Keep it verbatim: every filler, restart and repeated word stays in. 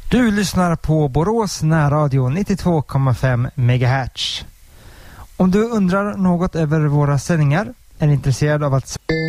Du lyssnar på Borås närradio nittiotvå komma fem megahertz. Om du undrar något över våra sändningar, är intresserad av att